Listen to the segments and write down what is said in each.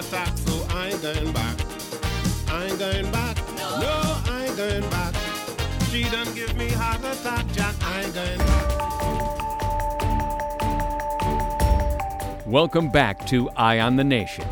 attack, so I ain't going back. I ain't going back. No, I ain't going back. She done give me heart attack, Jack. I ain't going back. Welcome back to Eye on the Nation.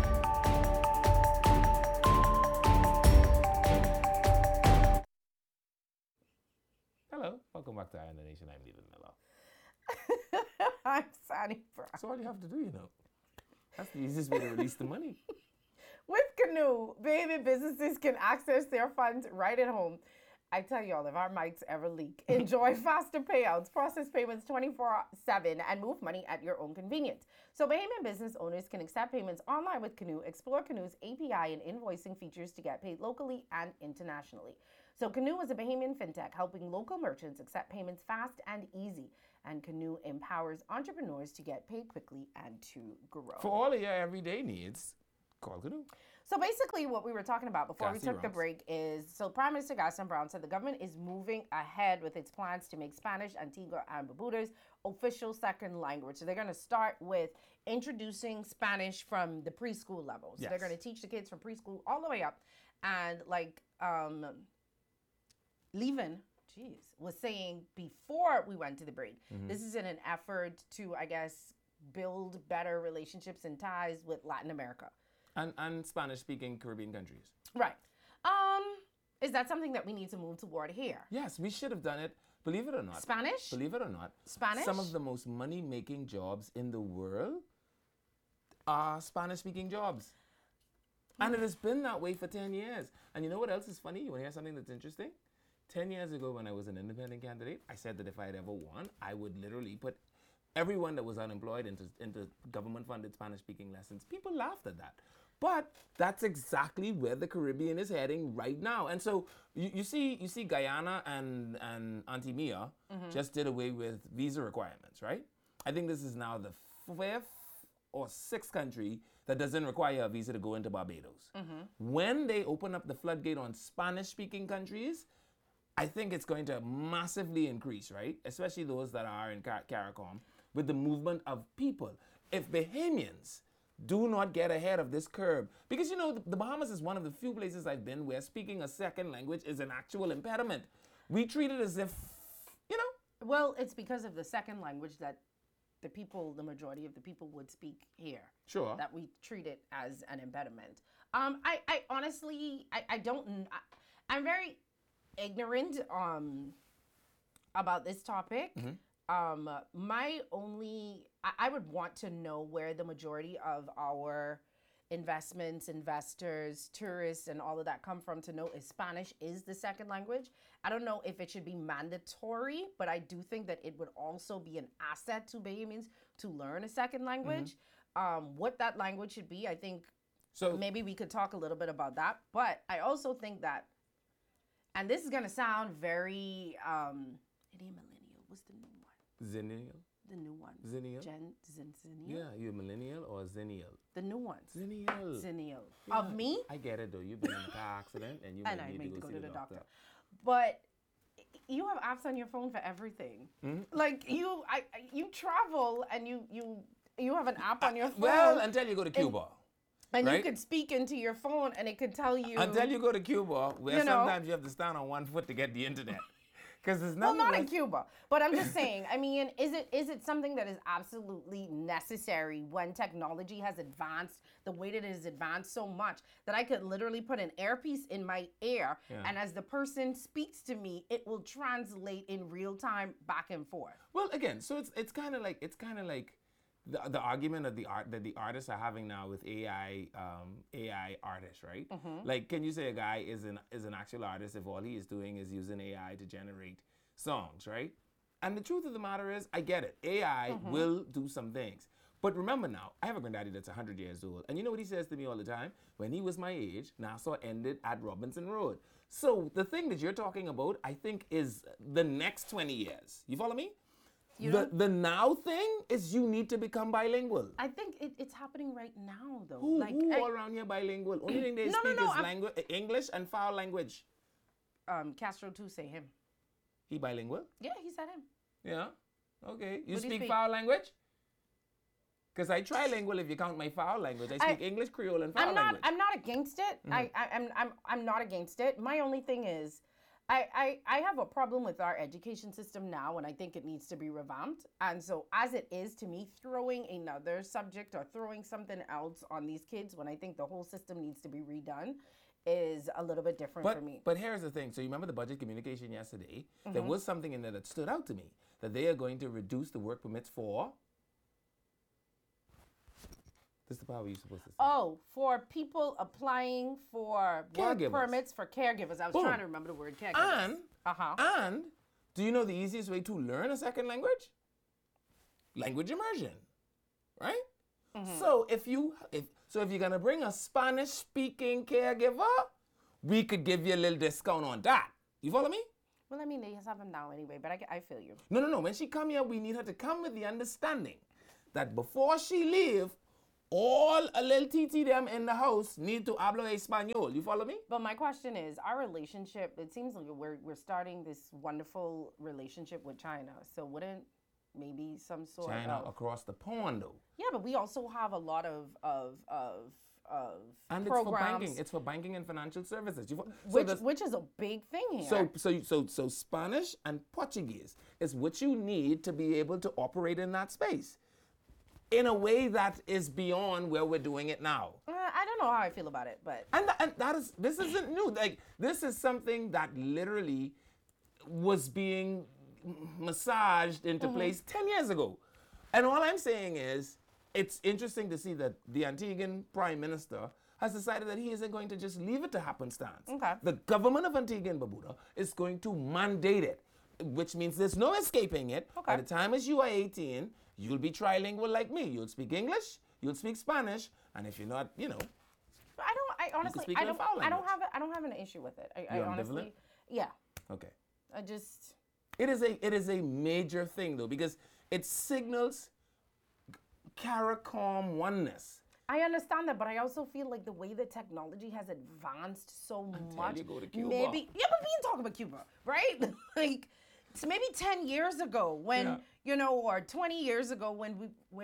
Hello, welcome back to Eye on the Nation. I'm Leland Miller. I'm Sonny Brown. That's all you have to do, you know. That's the easiest way to release the money. With Canoe, baby businesses can access their funds right at home. I tell y'all, if our mics ever leak, enjoy faster payouts, process payments 24/7, and move money at your own convenience. So Bahamian business owners can accept payments online with Canoe. Explore Canoe's API and invoicing features to get paid locally and internationally. So Canoe is a Bahamian fintech helping local merchants accept payments fast and easy. And Canoe empowers entrepreneurs to get paid quickly and to grow. For all of your everyday needs, call Canoe. So basically what we were talking about before we Gaston took the Browns. break is, so Prime Minister Gaston Brown said the government is moving ahead with its plans to make Spanish, Antigua and Barbuda's official second language. So they're going to start with introducing Spanish from the preschool level. So they're Yes. going to teach the kids from preschool all the way up. And like Levin, was saying before we went to the break, this is in an effort to, I guess, build better relationships and ties with Latin America. And Spanish-speaking Caribbean countries. Right. Is that something that we need to move toward here? Yes, we should have done it. Believe it or not. Spanish? Believe it or not. Spanish? Some of the most money-making jobs in the world are Spanish-speaking jobs. And it has been that way for 10 years. And you know what else is funny? You want to hear something that's interesting? 10 years ago when I was an independent candidate, I said that if I had ever won, I would literally put everyone that was unemployed into government-funded Spanish-speaking lessons. People laughed at that. But that's exactly where the Caribbean is heading right now. And so you see Guyana and Auntie Mia just did away with visa requirements, right? I think this is now the 5th or 6th country that doesn't require a visa to go into Barbados. When they open up the floodgate on Spanish-speaking countries, I think it's going to massively increase, right? Especially those that are in CARICOM, with the movement of people. If Bahamians do not get ahead of this curve, because you know, the Bahamas is one of the few places I've been where speaking a second language is an actual impediment. We treat it as if, you know. Well, it's because of the second language that the majority of the people would speak here. Sure. That we treat it as an impediment. I honestly, I'm very ignorant about this topic. I would want to know where the majority of our investments, investors, tourists, and all of that come from, to know if Spanish is the second language. I don't know if it should be mandatory, but I do think that it would also be an asset to Bahamians to learn a second language. What that language should be, I think maybe we could talk a little bit about that. But I also think that, and this is going to sound very, it ain't millennial. What's the new one? Zennial? The new one. Zennial? Zennial? Yeah, you a millennial or a zennial? The new ones. Zennial. Zennial. Yeah, Of me? I get it though. You've been in a car accident and you And might I need need to go see the doctor. But you have apps on your phone for everything. Like you travel and you have an app on your phone. Well, until you go to Cuba. And right? you could speak into your phone and it could tell you. Until you go to Cuba, where sometimes you have to stand on one foot to get the internet. Because there's nothing. Well, not in Cuba, but I'm just saying. I mean, is it something that is absolutely necessary when technology has advanced the way that it has advanced so much that I could literally put an earpiece in my ear, and as the person speaks to me, it will translate in real time back and forth. Well, again, so it's kind of like the argument that the artists are having now with AI artists, right? Like, can you say a guy is an actual artist if all he is doing is using AI to generate songs, right? And the truth of the matter is, I get it. AI will do some things. But remember now, I have a granddaddy that's 100 years old. And you know what he says to me all the time? When he was my age, Nassau ended at Robinson Road. So the thing that you're talking about, I think, is the next 20 years. You follow me? The now thing is you need to become bilingual. I think it's happening right now, though. Who all around here bilingual? Only thing they speak is English and foul language. Castro too say him. He bilingual? Yeah, he said him. Yeah. Okay. You What do you speak speak? foul language? Because I trilingual if you count my foul language. I speak English, Creole, and foul I'm language. not against it. I'm not against it. My only thing is, I have a problem with our education system now, and I think it needs to be revamped. And so, as it is, to me, throwing another subject or throwing something else on these kids when I think the whole system needs to be redone is a little bit different for me. But here's the thing. So you remember the budget communication yesterday? There was something in there that stood out to me, that they are going to reduce the work permits for... This is the part where you're supposed to say. Oh, for people applying for work Caregivers. permits for caregivers. I was Boom. trying to remember the word caregivers. And do you know the easiest way to learn a second language? Language immersion, right? So if you're gonna bring a Spanish-speaking caregiver, we could give you a little discount on that. You follow me? Well, I mean, they have them now anyway, but I feel you. No. When she come here, we need her to come with the understanding that before she leave, all a little TT them in the house need to hablo español. You follow me? But my question is, our relationship, it seems like we're starting this wonderful relationship with China. So wouldn't maybe some sort China of... across the pond, though. Yeah, but we also have a lot of And programs. it's for banking. It's for banking and financial services. Which is a big thing here. So Spanish and Portuguese is what you need to be able to operate in that space in a way that is beyond where we're doing it now. I don't know how I feel about it, but... And this isn't new. Like, this is something that literally was being massaged into place 10 years ago. And all I'm saying is, it's interesting to see that the Antiguan Prime Minister has decided that he isn't going to just leave it to happenstance. Okay. The government of Antigua and Barbuda is going to mandate it, which means there's no escaping it. Okay. By the time as you are 18, you'll be trilingual like me. You'll speak English, you'll speak Spanish, and if you're not, I honestly, speak I in a don't, foul I don't language. have an issue with it. I You're honestly, ambivalent? yeah. Okay. I just... It is a major thing though, because it signals CARICOM oneness. I understand that, but I also feel like the way the technology has advanced so much. you go to Cuba. Maybe, yeah, but we can talk about Cuba, right? Like, it's maybe 10 years ago when, or 20 years ago when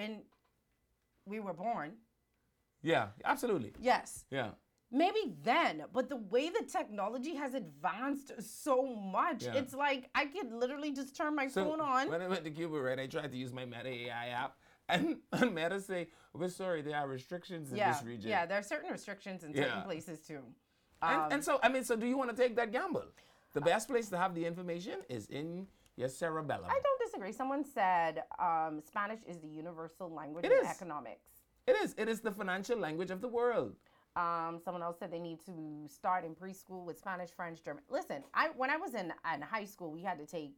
we were born. Yeah, absolutely. Yes. Yeah. Maybe then, but the way the technology has advanced so much, Yeah. it's like I could literally just turn my phone on. When I went to Cuba, right, I tried to use my Meta AI app, and Meta say, "We're sorry, there are restrictions in this region." Yeah, there are certain restrictions in certain Yeah. places too. And so, so do you want to take that gamble? The best place to have the information is in your cerebellum. I don't disagree. Someone said Spanish is the universal language It of is. economics. It is. It is the financial language of the world. Someone else said they need to start in preschool with Spanish, French, German. Listen, when I was in high school, we had to take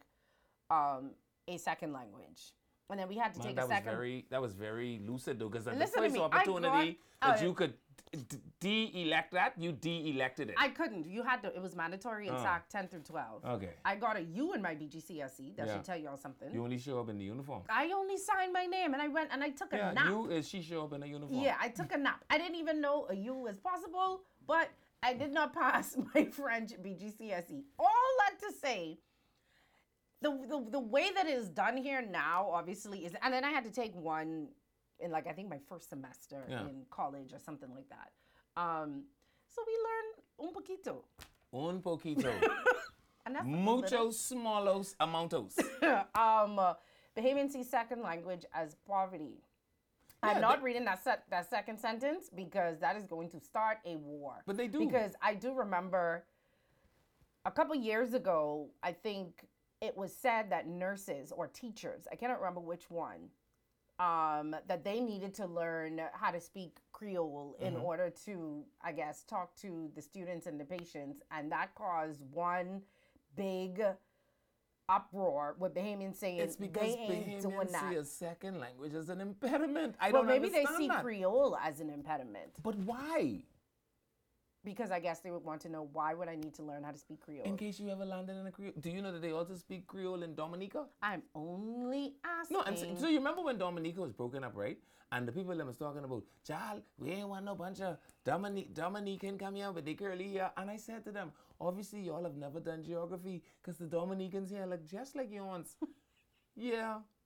a second language. And then we had to take a second. That was very lucid though, because the Listen to first me, I opportunity got- that you could de-elect you de-elected it. I couldn't. You had to. It was mandatory in SAC 10 through 12. Okay. I got a U in my BGCSE. That Yeah. should tell y'all something. You only show up in the uniform. I only signed my name and I went and I took a Yeah, nap. she show up in a uniform. Yeah, I took a nap. I didn't even know a U was possible, but I did not pass my French BGCSE. All that to say, the way that it is done here now, obviously, is, and then I had to take one in I think my first semester in college or something like that. So we learned un poquito. Un poquito. And that's Muchos smalos amontos. Bahamian sees second language as poverty. I'm not reading that second sentence because that is going to start a war. But they do. Because I do remember a couple years ago, I think it was said that nurses or teachers, I cannot remember which one, that they needed to learn how to speak Creole in order to, I guess, talk to the students and the patients. And that caused one big uproar with Bahamians saying It's because they ain't doing Bahamians that. see a second language as an impediment. I Well, don't maybe they understand see that. Creole as an impediment But why? because I guess they would want to know why would I need to learn how to speak Creole. In case you ever landed in a Creole. Do you know that they also speak Creole in Dominica? I'm only asking. No, so you remember when Dominica was broken up, right? And the people that was talking about, child, we ain't want no bunch of Dominican come here with the curly hair. And I said to them, obviously y'all have never done geography because the Dominicans here look just like yours. Yeah.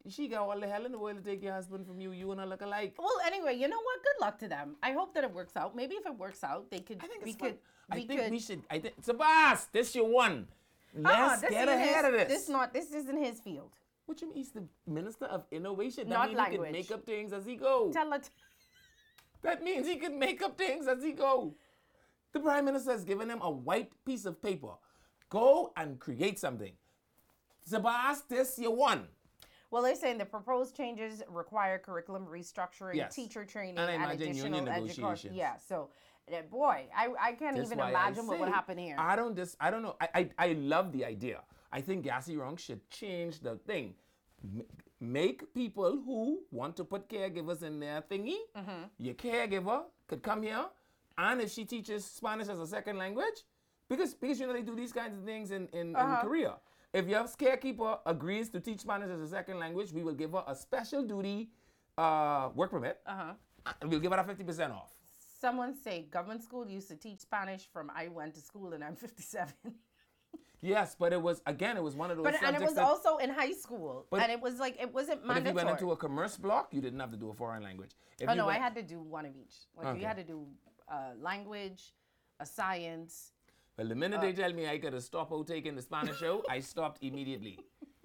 she got all the hell in the world to take your husband from you. You and her look alike. Well, anyway, you know what? Good luck to them. I hope that it works out. Maybe if it works out, they could. I think we it's could. fun. I We think could. we should. I think Sabas, this your one. Let's this get isn't ahead his, of this. This isn't his field. What you mean? He's the Minister of Innovation. Not That means he language. can make up things as he go. Tell it. That means he can make up things as he go. The Prime Minister has given him a white piece of paper. Go and create something. Sabas, this your one. Well, they're saying the proposed changes require curriculum restructuring, Yes. teacher training, And I and imagine additional union education. negotiations. Yeah, so boy, I can't That's even why I imagine what would say, happen here. I don't know. I love the idea. I think Gassy Rong should change the thing. Make people who want to put caregivers in their thingy. Your caregiver could come here, and if she teaches Spanish as a second language, because you know they do these kinds of things in Korea. If your carekeeper agrees to teach Spanish as a second language, we will give her a special duty work permit, and we'll give her a 50% off. Someone say government school used to teach Spanish from I went to school and I'm 57. Yes, but it was one of those But subjects and it was that, also in high school, and it was like it wasn't but if mandatory. you went into a commerce block, you didn't have to do a foreign language. If Oh you no, I went- had to do one of each. Like Okay. you had to do language, a science. Well, the minute they tell me I gotta stop out taking the Spanish show, I stopped immediately.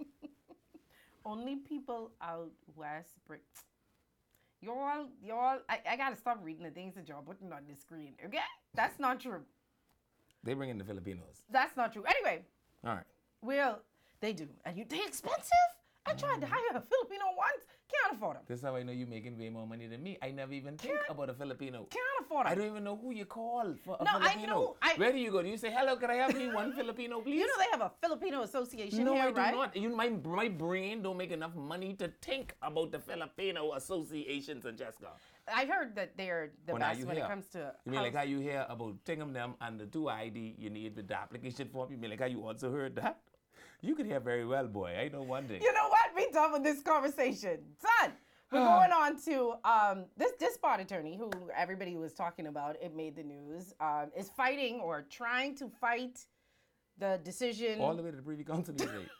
Only people out west bring. Y'all. I gotta stop reading the things that y'all putting on the screen. Okay, that's not true. They bring in the Filipinos. That's not true. Anyway, All right. well, they do, and they expensive. I tried to hire a Filipino once. Can't afford them. This is how I know you're making way more money than me. I never even think about a Filipino. Can't afford them. I don't even know who you call for a No, I Filipino. know, Where do you go? Do you say, hello, can I have me one Filipino, please? You know they have a Filipino association no, here, I do right? not. My brain don't make enough money to think about the Filipino associations, Jessica. I heard that they're the Well, now best you when hear. it comes to. You mean like house- how you hear about Tingham them and the 2ID you need with the application form? You mean like how you also heard that? You could hear very well, boy. I know one thing. You know what? We done with this conversation, son. We're going on to this spot attorney who everybody was talking about. It made the news. Is fighting or trying to fight the decision. All the way to the Privy Council these days.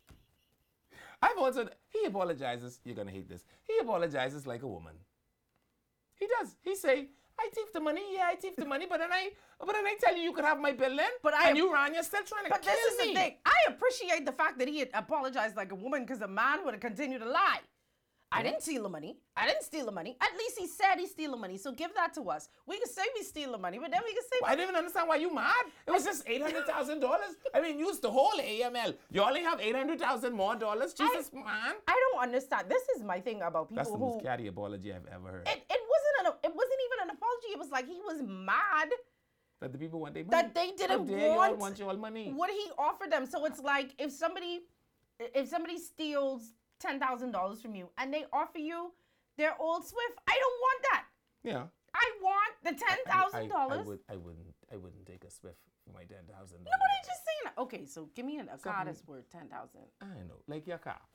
He apologizes. You're gonna hate this. He apologizes like a woman. He does. He say, I thief the money. Yeah, I thief the money. But then I tell you could have my bill then. And you ran. You're still trying to But kill this is me. the thing. I appreciate the fact that he had apologized like a woman because a man would have continued to lie. I didn't steal the money. I didn't steal the money. At least he said he steal the money. So give that to us. We can say we steal the money, but then we can say I didn't even understand why you mad. It was just $800,000. I mean, use the whole AML. You only have $800,000 more dollars. Jesus, man. I don't understand. This is my thing about people That's the who most catty apology I've ever heard. it wasn't even an apology. It was like he was mad That the people want their money. that they didn't How dare y'all want want your money. what he offered them. So it's like if somebody steals $10,000 from you and they offer you their old Swift, I don't want that. Yeah. I want the $10,000. I wouldn't take a Swift for my $10,000. Nobody just saying that. Okay, so give me a car that's worth $10,000. I know, like your car.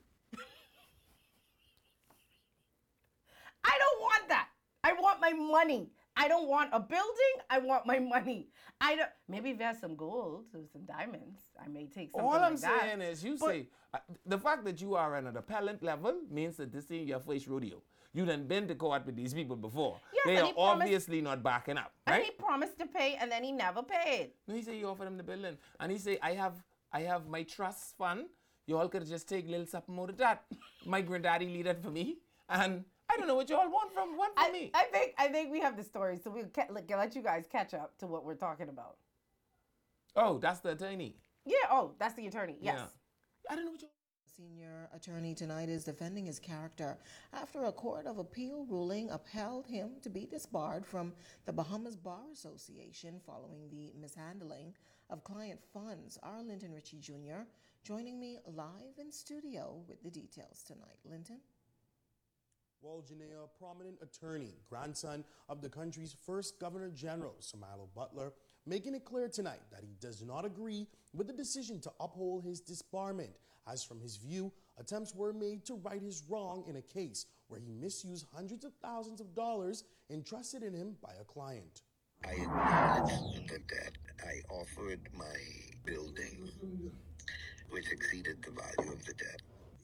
I don't want that. I want my money. I don't want a building. I want my money. Maybe if there's some gold or some diamonds, I may take something All like I'm that. saying is, the fact that you are at an appellant level means that this ain't your first rodeo. You done been to court with these people before. Yes, They and are he promised- obviously not backing up, And right? he promised to pay, and then he never paid. No, he said you offered him the building. And he said, I have my trust fund. You all could just take little something out of that. My granddaddy leave that for me. And I don't know what you all want from me. I think we have the story, so we'll let you guys catch up to what we're talking about. Oh, that's the attorney. Yeah. Oh, that's the attorney. Yes. Yeah. I don't know what you Senior attorney tonight is defending his character after a court of appeal ruling upheld him to be disbarred from the Bahamas Bar Association following the mishandling of client funds. Our Linton Ritchie Jr. joining me live in studio with the details tonight. Linton? Well, Janae, a prominent attorney, grandson of the country's first Governor General, Sir Milo Butler, making it clear tonight that he does not agree with the decision to uphold his disbarment, as from his view, attempts were made to right his wrong in a case where he misused hundreds of thousands of dollars entrusted in him by a client. I acknowledge the debt. I offered my building, which exceeded the value of the debt.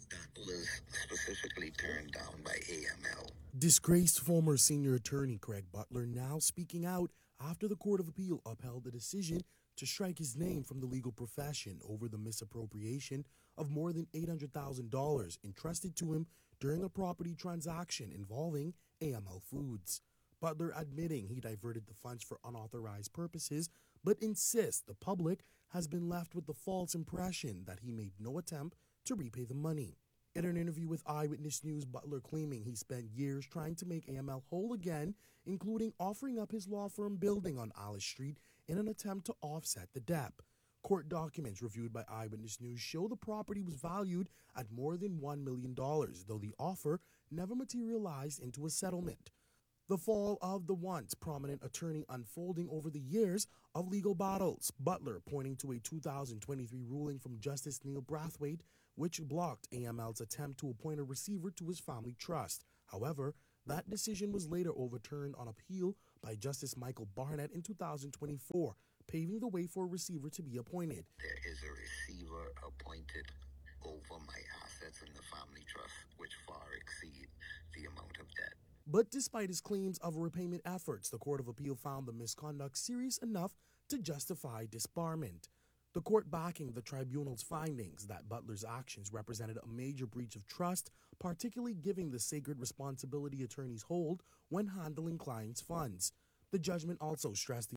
that was specifically turned down by AML. Disgraced former senior attorney Craig Butler now speaking out after the Court of Appeal upheld the decision to strike his name from the legal profession over the misappropriation of more than $800,000 entrusted to him during a property transaction involving AML Foods. Butler admitting he diverted the funds for unauthorized purposes, but insists the public has been left with the false impression that he made no attempt to repay the money. In an interview with Eyewitness News, Butler claiming he spent years trying to make AML whole again, including offering up his law firm building on Alice Street in an attempt to offset the debt. Court documents reviewed by Eyewitness News show the property was valued at more than $1 million, though the offer never materialized into a settlement. The fall of the once prominent attorney unfolding over the years of legal battles, Butler pointing to a 2023 ruling from Justice Neil Brathwaite which blocked AML's attempt to appoint a receiver to his family trust. However, that decision was later overturned on appeal by Justice Michael Barnett in 2024, paving the way for a receiver to be appointed. There is a receiver appointed over my assets in the family trust, which far exceed the amount of debt. But despite his claims of repayment efforts, the Court of Appeal found the misconduct serious enough to justify disbarment. The court backing the tribunal's findings that Butler's actions represented a major breach of trust, particularly given the sacred responsibility attorneys hold when handling clients' funds. The judgment also stressed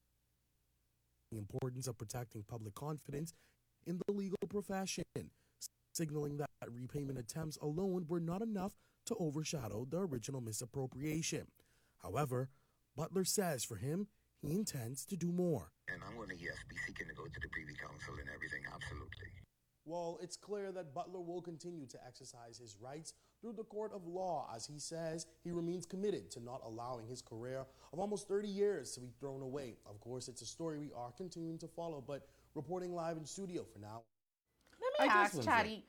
the importance of protecting public confidence in the legal profession, signaling that repayment attempts alone were not enough to overshadow the original misappropriation. However, Butler says for him, he intends to do more. And I'm going to, yes, be seeking to go to the Privy Council and everything, absolutely. Well, it's clear that Butler will continue to exercise his rights through the court of law, as he says he remains committed to not allowing his career of almost 30 years to be thrown away. Of course, it's a story we are continuing to follow, but reporting live in studio for now. Let me ask, Chatty,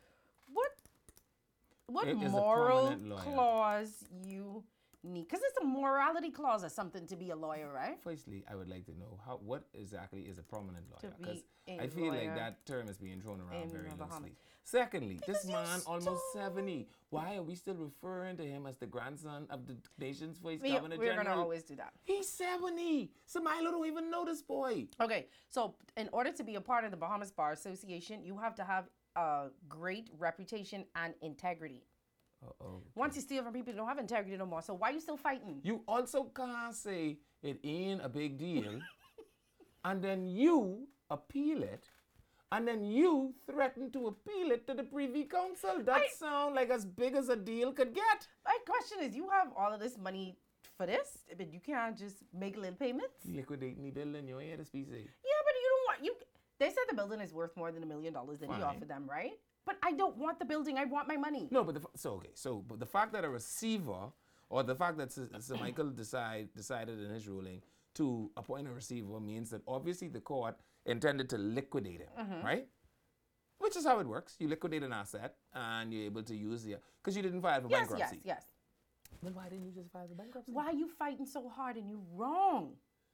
what moral clause you need? Because it's a morality clause or something to be a lawyer, right? Firstly, I would like to know what exactly is a prominent lawyer, because I feel like that term is being thrown around very loosely. Secondly, this man almost 70. Why are we still referring to him as the grandson of the nation's first governor general? We're gonna always do that. He's 70. Samilo don't even know this boy. Okay, so in order to be a part of the Bahamas Bar Association, you have to have a great reputation and integrity. Uh-oh. Once you steal from people, you don't have integrity no more. So why are you still fighting? You also can't say it ain't a big deal, and then you appeal it, and then you threaten to appeal it to the Privy Council. That sounds like as big as a deal could get. My question is, you have all of this money for this, but you can't just make little payments? Liquidating the building, you ain't hear this piece. Yeah, but you don't want you. They said the building is worth more than $1 million that he offered them, right? But I don't want the building. I want my money. No, but but the fact that a receiver, or the fact that Sir Michael decided in his ruling to appoint a receiver means that obviously the court intended to liquidate him, right? Which is how it works. You liquidate an asset and you're able to use because you didn't file for bankruptcy. Yes. Then why didn't you just file for bankruptcy? Why are you fighting so hard and you're wrong?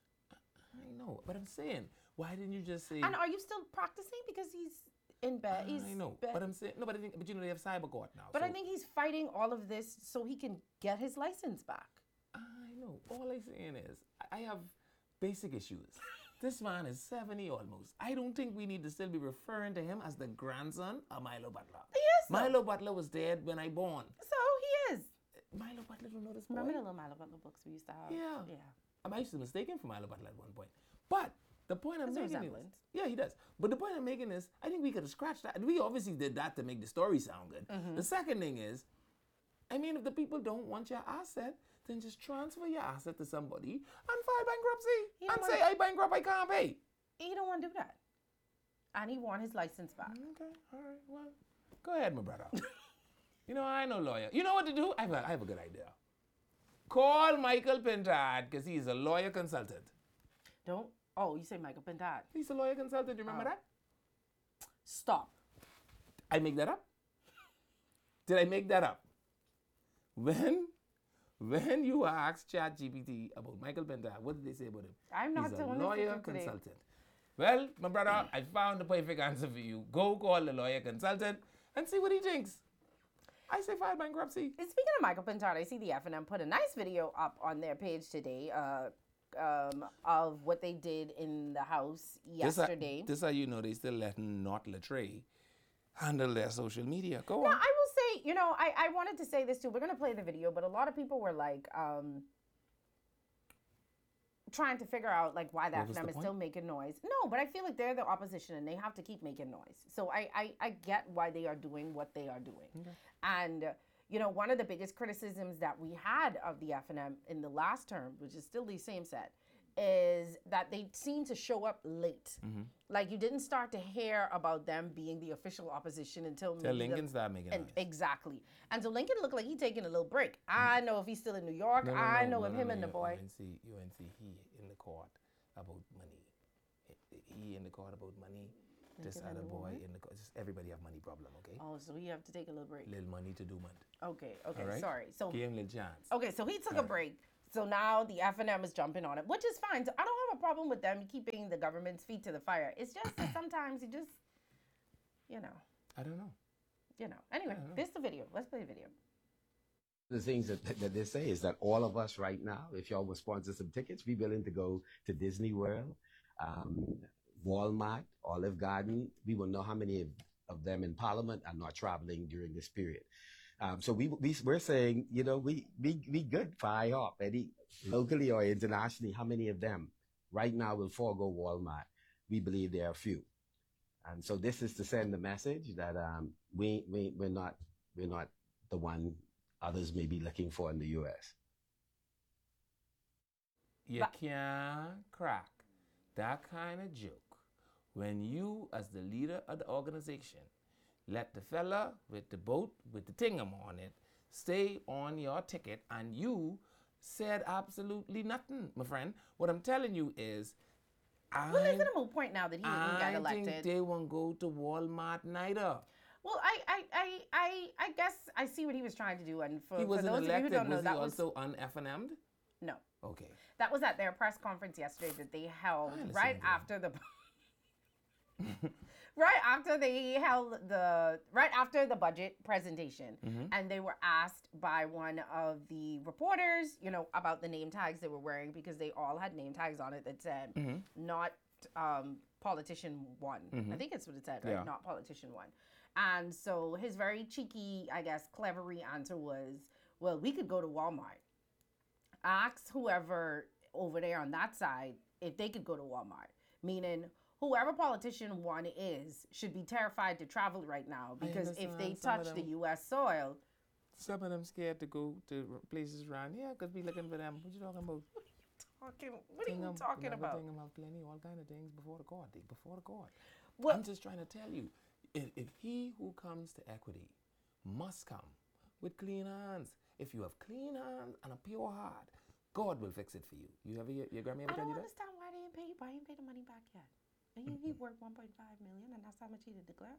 I know, but I'm saying, why didn't you just say? And are you still practicing because he's in bed? I know, but I'm saying no. But you know they have cyber court now. But I think he's fighting all of this so he can get his license back. I know. All I'm saying is I have basic issues. This man is 70 almost. I don't think we need to still be referring to him as the grandson of Milo Butler. He is. Milo Butler was dead when I born. So he is. Milo Butler don't know this boy. Remember the little Milo Butler books we used to have? Yeah. I used to mistake him for Milo Butler at one point. But the point I'm making is, yeah, he does. But the point I'm making is, I think we could have scratched that. We obviously did that to make the story sound good. The second thing is, I mean, if the people don't want your asset, then just transfer your asset to somebody and file bankruptcy and say, I bankrupt, I can't pay. He don't want to do that. And he want his license back. Okay, all right, well, go ahead, my brother. You know, I know lawyer. You know what to do? I have a good idea. Call Michael Pintard, because he's a lawyer consultant. Oh, you say Michael Pintard. He's a lawyer consultant, you remember that? Stop. I make that up? Did I make that up? When you ask ChatGPT about Michael Pintard, what did they say about him? I'm not He's the a one lawyer consultant. Well, my brother, I found the perfect answer for you. Go call the lawyer consultant and see what he thinks. I say file bankruptcy. And speaking of Michael Pintado, I see the F&M put a nice video up on their page today of what they did in the House yesterday. This how you know they still letting not Latre handle their social media. Go Now, on. I will say, you know, I wanted to say this too. We're going to play the video, but a lot of people were like, trying to figure out like why the What was F&M the is point? still making noise. No, but I feel like they're the opposition and they have to keep making noise. So I get why they are doing what they are doing. Okay. And you know, one of the biggest criticisms that we had of the F&M in the last term, which is still the same set, is that they seem to show up late. Like you didn't start to hear about them being the official opposition until Tell maybe Lincoln start making noise. Exactly. And so Lincoln looked like he's taking a little break. I know if he's still in New York. I know if him and the boy. UNC, he in the court about money. He in the court about money. This other boy in the court. Just everybody have money problem, okay? Oh, so he have to take a little break. Little money to do month. Okay, All right? sorry. So Give him a little chance. okay, so he took a break. So now the F&M is jumping on it, which is fine. So I don't have a problem with them keeping the government's feet to the fire. It's just that sometimes you just, you know. I don't know. Anyway, this is the video. Let's play the video. The things that they say is that all of us right now, if y'all will sponsor some tickets, be willing to go to Disney World, Walmart, Olive Garden. We will know how many of them in Parliament are not traveling during this period. So we're saying, you know, we good for IHOP, Eddie, locally or internationally. How many of them right now will forego Walmart? We believe there are few. And so this is to send the message that we're not the one others may be looking for in the U.S. You can't crack that kind of joke when you, as the leader of the organization, let the fella with the boat with the tingum on it stay on your ticket and you said absolutely nothing, my friend. What I'm telling you is, Well, isn't it a moot point now that he didn't get elected? I think they won't go to Walmart neither. Well, I guess I see what he was trying to do, and for He wasn't those of you elected. who don't know, Was he that was also un-F&M'd? no. Okay. That was at their press conference yesterday that they held I listened right to them. after the right after the budget presentation, and they were asked by one of the reporters, you know, about the name tags they were wearing because they all had name tags on it that said not politician one. I think that's what it said, right? Yeah. Not politician one. And so his very cheeky, I guess, clevery answer was, well, we could go to Walmart. Ask whoever over there on that side if they could go to Walmart. Meaning, whoever politician one is should be terrified to travel right now because if they understand. Some of touch the them- U.S. soil, Some of them scared to go to places around here because we looking for them. What you talking about? what are you talking about? Thing have plenty, all kind of things before the court. Before the court. Well- I'm just trying to tell you, if he who comes to equity must come with clean hands. If you have clean hands and a pure heart, God will fix it for you. You ever your grandma ever I tell don't you that? understand why they didn't pay. Why didn't pay the money back yet? And he worth 1.5 million, and that's how much he did declare.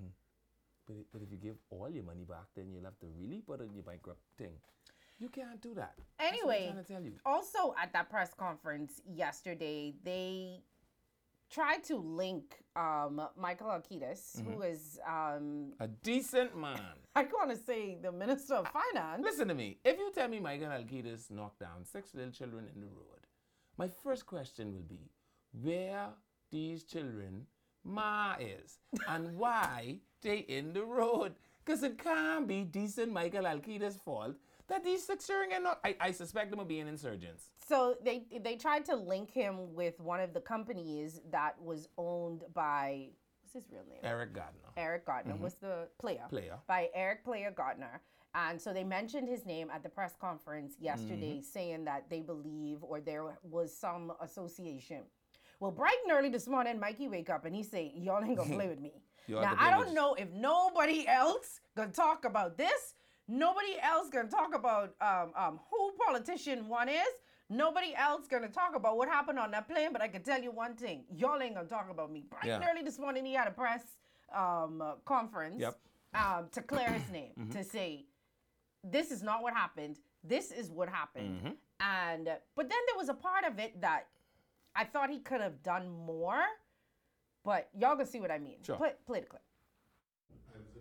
But if you give all your money back, then you'll have to really put in your bankrupt thing. You can't do that. Anyway, That's what I'm trying to tell you. also at that press conference yesterday, they tried to link Michael Alkitis, who is, A decent man. I want to say the Minister of Finance. Listen to me. If you tell me Michael Alkitis knocked down 6 little children in the road, my first question will be, where these children ma is and why they in the road? Because it can't be decent Michael Alkitis' fault that these 6 children are not. I suspect them of being insurgents. So they tried to link him with one of the companies that was owned by, what's his real name? Eric Gardner. Eric Gardner was the player. Player. By Eric Player Gardner. And so they mentioned his name at the press conference yesterday, saying that they believe or there was some association. Well, bright and early this morning, Mikey wake up and he say, y'all ain't gonna play with me. Y'all Now, the I don't village. know if nobody else gonna talk about this. Nobody else gonna talk about who politician one is. Nobody else gonna talk about what happened on that plane, but I can tell you one thing. Y'all ain't gonna talk about me. Bright and Yeah. early this morning, he had a press conference Yep. to clear his name, to say, this is not what happened. This is what happened. And but then there was a part of it that I thought he could have done more, but y'all gonna see what I mean. Sure. Play the clip. I was in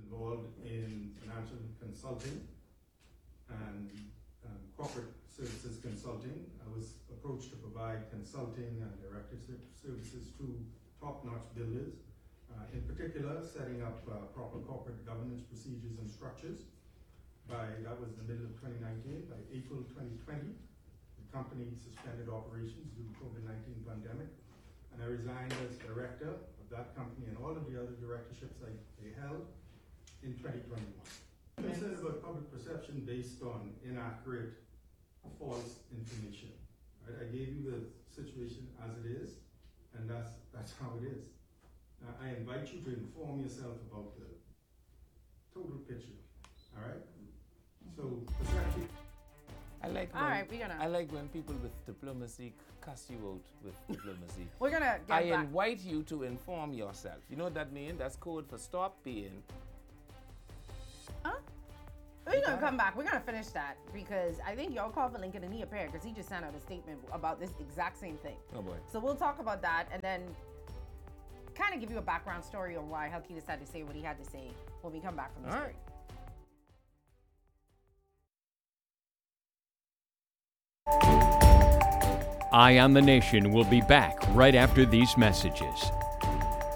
involved in financial consulting and corporate services consulting. I was approached to provide consulting and director services to top-notch builders, in particular setting up proper corporate governance procedures and structures. That was the middle of 2019. By April 2020, the company suspended operations due to COVID-19 pandemic, and I resigned as director of that company and all of the other directorships I held in 2021. Concerned about public perception based on inaccurate, false information. Right? I gave you the situation as it is, and that's how it is. Now, I invite you to inform yourself about the total picture. All right. So perception. I like when people with diplomacy cuss you out with diplomacy. We're gonna get I back. invite you to inform yourself. You know what that means? That's code for stop being. Huh? We're gonna come back. We're gonna finish that because I think y'all called for Lincoln and he appeared because he just sent out a statement about this exact same thing. Oh boy. So we'll talk about that and then kind of give you a background story on why Helki decided to say what he had to say when we come back from this All break. right. Eye on the Nation will be back right after these messages.